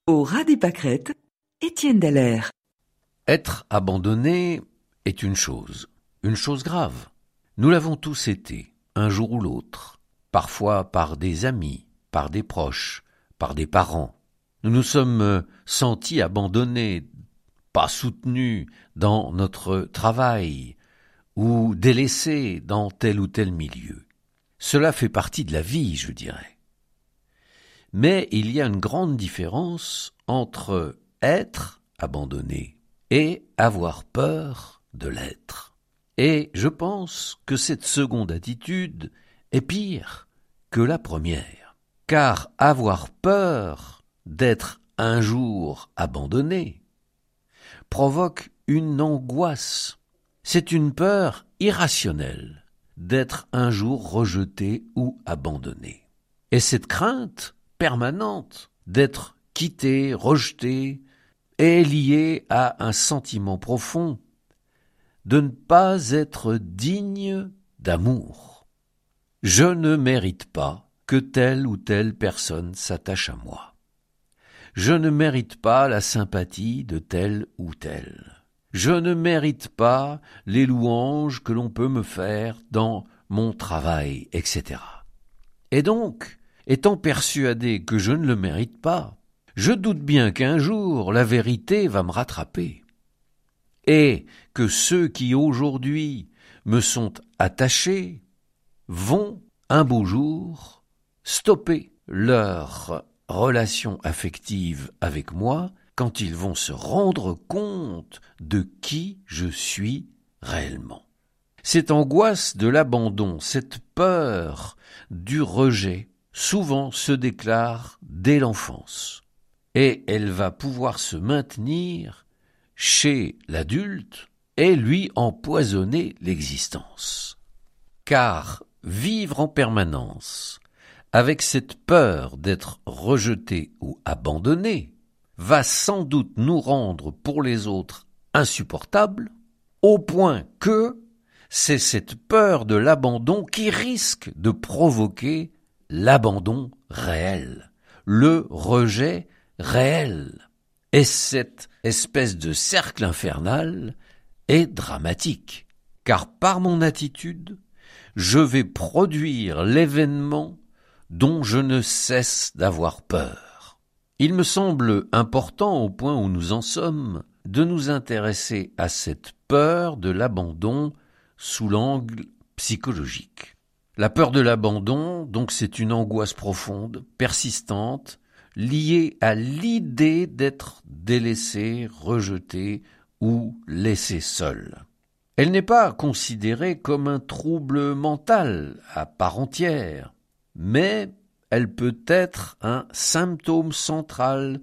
Au ras des pâquerettes, Étienne Dallaire. Être abandonné est une chose grave. Nous l'avons tous été, un jour ou l'autre, parfois par des amis, par des proches, par des parents. Nous nous sommes sentis abandonnés, pas soutenus dans notre travail ou délaissés dans tel ou tel milieu. Cela fait partie de la vie, je dirais. Mais il y a une grande différence entre être abandonné et avoir peur de l'être. Et je pense que cette seconde attitude est pire que la première. Car avoir peur d'être un jour abandonné provoque une angoisse. C'est une peur irrationnelle d'être un jour rejeté ou abandonné. Et cette crainte permanente d'être quitté, rejeté, est liée à un sentiment profond de ne pas être digne d'amour. Je ne mérite pas que telle ou telle personne s'attache à moi. Je ne mérite pas la sympathie de tel ou tel. Je ne mérite pas les louanges que l'on peut me faire dans mon travail, etc. Et donc, étant persuadé que je ne le mérite pas, je doute bien qu'un jour la vérité va me rattraper. Et que ceux qui aujourd'hui me sont attachés vont, un beau jour, stopper leur relation affective avec moi quand ils vont se rendre compte de qui je suis réellement. Cette angoisse de l'abandon, cette peur du rejet, souvent se déclare dès l'enfance. Et elle va pouvoir se maintenir chez l'adulte et lui empoisonner l'existence. Car vivre en permanence avec cette peur d'être rejeté ou abandonné va sans doute nous rendre pour les autres insupportables, au point que c'est cette peur de l'abandon qui risque de provoquer l'abandon réel, le rejet réel. Et cette espèce de cercle infernal est dramatique, car par mon attitude, je vais produire l'événement dont je ne cesse d'avoir peur. Il me semble important, au point où nous en sommes, de nous intéresser à cette peur de l'abandon sous l'angle psychologique. La peur de l'abandon, donc, c'est une angoisse profonde, persistante, liée à l'idée d'être délaissé, rejeté ou laissé seul. Elle n'est pas considérée comme un trouble mental à part entière, mais elle peut être un symptôme central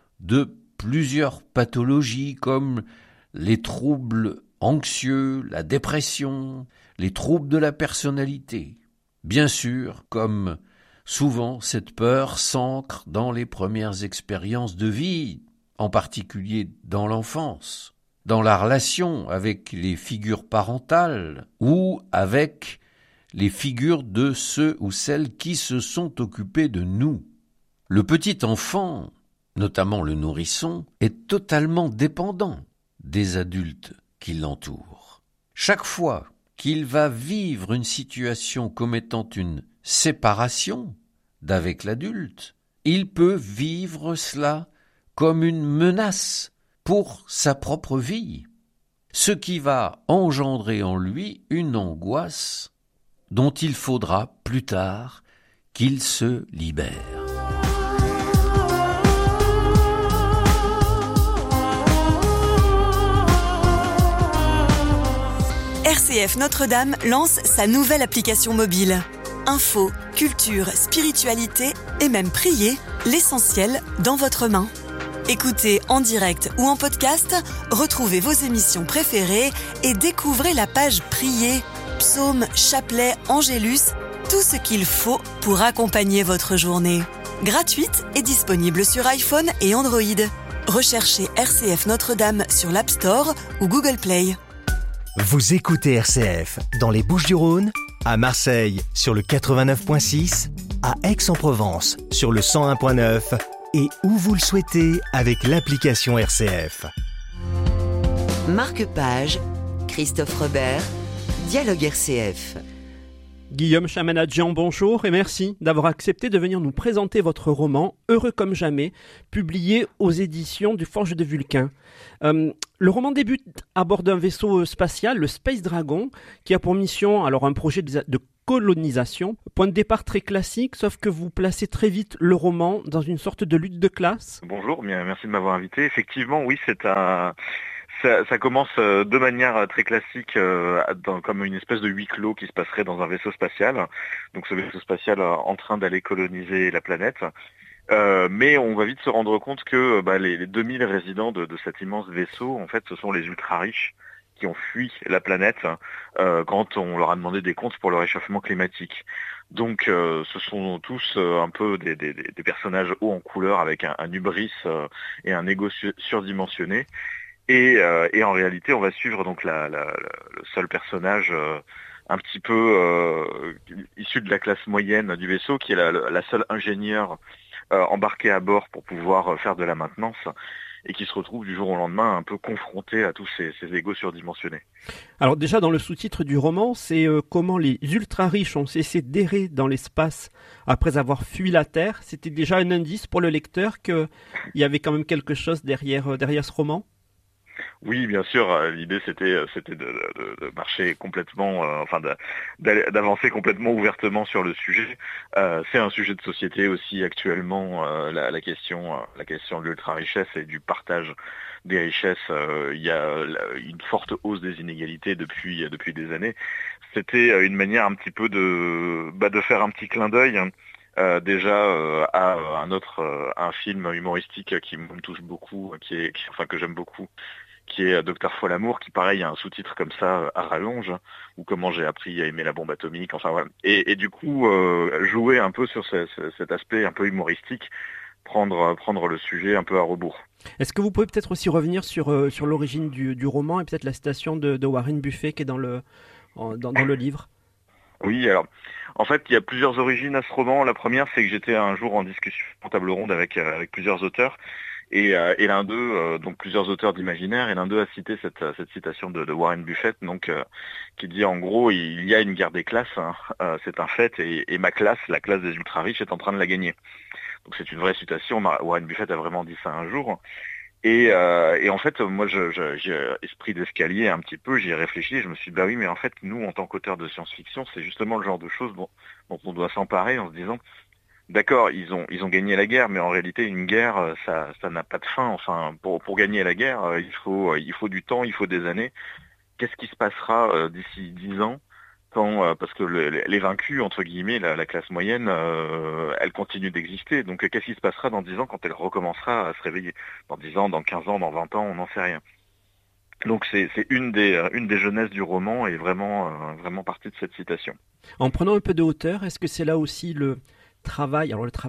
de plusieurs pathologies comme les troubles anxieux, la dépression, les troubles de la personnalité. Bien sûr, comme souvent, cette peur s'ancre dans les premières expériences de vie, en particulier dans l'enfance, dans la relation avec les figures parentales ou avec les figures de ceux ou celles qui se sont occupés de nous. Le petit enfant, notamment le nourrisson, est totalement dépendant des adultes qui l'entourent. Chaque fois qu'il va vivre une situation comme étant une séparation d'avec l'adulte, il peut vivre cela comme une menace pour sa propre vie, ce qui va engendrer en lui une angoisse dont il faudra plus tard qu'il se libère. RCF Notre-Dame lance sa nouvelle application mobile. Info, culture, spiritualité et même prier, l'essentiel dans votre main. Écoutez en direct ou en podcast, retrouvez vos émissions préférées et découvrez la page Prier, psaumes, chapelets, angélus, tout ce qu'il faut pour accompagner votre journée. Gratuite et disponible sur iPhone et Android. Recherchez RCF Notre-Dame sur l'App Store ou Google Play. Vous écoutez RCF dans les Bouches-du-Rhône, à Marseille sur le 89.6, à Aix-en-Provence sur le 101.9 et où vous le souhaitez avec l'application RCF. Marque-page, Christophe Robert, Dialogue RCF. Guillaume Chamanadjian, bonjour et merci d'avoir accepté de venir nous présenter votre roman « Heureux comme jamais », publié aux éditions du Forge de Vulcain. Le roman débute à bord d'un vaisseau spatial, le Space Dragon, qui a pour mission un projet de colonisation. Point de départ très classique, sauf que vous placez très vite le roman dans une sorte de lutte de classe. Bonjour, bien, merci de m'avoir invité. Effectivement, oui, ça commence de manière très classique, comme une espèce de huis clos qui se passerait dans un vaisseau spatial. Donc ce vaisseau spatial en train d'aller coloniser la planète. Mais on va vite se rendre compte que les 2000 résidents de cet immense vaisseau, en fait, ce sont les ultra-riches qui ont fui la planète quand on leur a demandé des comptes pour le réchauffement climatique. Donc ce sont tous un peu des personnages hauts en couleur avec un hubris et un ego surdimensionné. Et en réalité, on va suivre donc le seul personnage un petit peu issu de la classe moyenne du vaisseau, qui est la seule ingénieure embarquée à bord pour pouvoir faire de la maintenance, et qui se retrouve du jour au lendemain un peu confronté à tous ces égos surdimensionnés. Alors déjà, dans le sous-titre du roman, c'est comment les ultra-riches ont cessé d'errer dans l'espace après avoir fui la Terre. C'était déjà un indice pour le lecteur qu'il y avait quand même quelque chose derrière ce roman. Oui, bien sûr. L'idée c'était de marcher complètement, d'avancer complètement ouvertement sur le sujet. C'est un sujet de société aussi actuellement. La question de l'ultra-richesse et du partage des richesses. Il y a une forte hausse des inégalités depuis des années. C'était une manière un petit peu de faire un petit clin d'œil. À un film humoristique qui me touche beaucoup, que j'aime beaucoup, qui est Docteur Folamour, qui pareil a un sous-titre comme ça à rallonge, ou comment j'ai appris à aimer la bombe atomique, enfin voilà. Et du coup, jouer un peu sur cet aspect un peu humoristique, prendre le sujet un peu à rebours. Est-ce que vous pouvez peut-être aussi revenir sur l'origine du roman et peut-être la citation de Warren Buffett qui est dans le livre? Oui, alors, en fait, il y a plusieurs origines à ce roman. La première, c'est que j'étais un jour en discussion en table ronde avec plusieurs auteurs, et l'un d'eux, donc plusieurs auteurs d'imaginaire, et l'un d'eux a cité cette citation de Warren Buffett, donc qui dit en gros, il y a une guerre des classes, c'est un fait, et ma classe, la classe des ultra-riches, est en train de la gagner. Donc c'est une vraie citation, Warren Buffett a vraiment dit ça un jour. Et en fait, moi, j'ai esprit d'escalier un petit peu, j'y ai réfléchi, je me suis dit, oui, mais en fait, nous, en tant qu'auteurs de science-fiction, c'est justement le genre de choses dont on doit s'emparer en se disant, d'accord, ils ont gagné la guerre, mais en réalité, une guerre, ça n'a pas de fin. Enfin, pour gagner la guerre, il faut du temps, il faut des années. Qu'est-ce qui se passera d'ici 10 ans parce que les vaincus, entre guillemets, la classe moyenne, elle continue d'exister. Donc qu'est-ce qui se passera dans 10 ans quand elle recommencera à se réveiller? Dans 10 ans, dans 15 ans, dans 20 ans, on n'en sait rien. Donc c'est une des jeunesses du roman et vraiment partie de cette citation. En prenant un peu de hauteur, est-ce que c'est là aussi le travail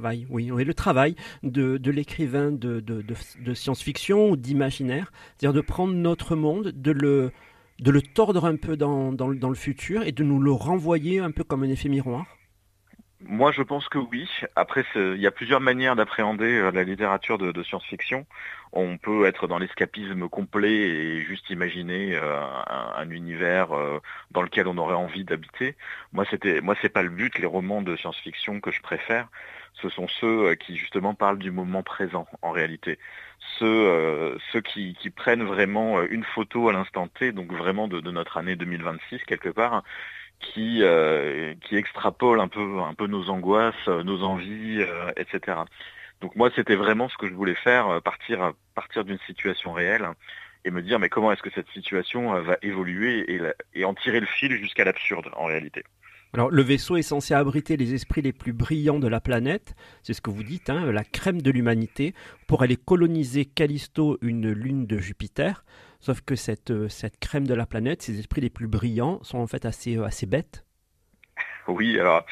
de l'écrivain de science-fiction ou d'imaginaire, c'est-à-dire de prendre notre monde, de le tordre un peu dans le futur et de nous le renvoyer un peu comme un effet miroir? Moi, je pense que oui. Après, il y a plusieurs manières d'appréhender la littérature de science-fiction. On peut être dans l'escapisme complet et juste imaginer un univers dans lequel on aurait envie d'habiter. Moi, c'est pas le but. Les romans de science-fiction que je préfère, ce sont ceux qui justement parlent du moment présent, en réalité. Ceux qui prennent vraiment une photo à l'instant T, donc vraiment de notre année 2026 quelque part, qui extrapole un peu nos angoisses, nos envies, etc. Donc moi, c'était vraiment ce que je voulais faire, partir d'une situation réelle et me dire mais comment est-ce que cette situation va évoluer et en tirer le fil jusqu'à l'absurde en réalité. Alors, le vaisseau est censé abriter les esprits les plus brillants de la planète, c'est ce que vous dites, la crème de l'humanité, pour aller coloniser Callisto, une lune de Jupiter. Sauf que cette crème de la planète, ces esprits les plus brillants, sont en fait assez bêtes. Oui, alors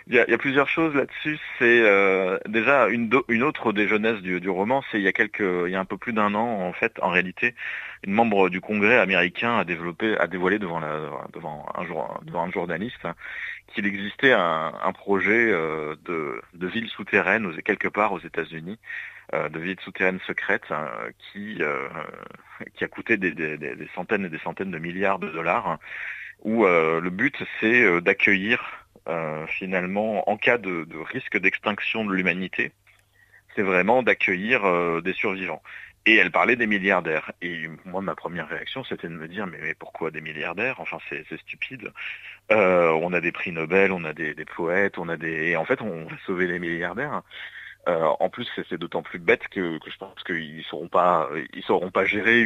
Il y a plusieurs choses là-dessus. C'est déjà une autre des jeunesses du roman, c'est il y a un peu plus d'un an, en fait, en réalité, une membre du Congrès américain a dévoilé devant un journaliste, hein, qu'il existait un projet de ville souterraine quelque part aux États-Unis, de ville souterraine secrète, hein, qui a coûté des centaines et des centaines de milliards de dollars, hein, où le but c'est d'accueillir finalement, en cas de risque d'extinction de l'humanité, c'est vraiment d'accueillir des survivants. Et elle parlait des milliardaires. Et moi, ma première réaction, c'était de me dire, mais pourquoi des milliardaires? Enfin, c'est stupide. On a des prix Nobel, on a des poètes, et en fait, on va sauver les milliardaires. En plus, c'est d'autant plus bête que je pense qu'ils sauront pas gérer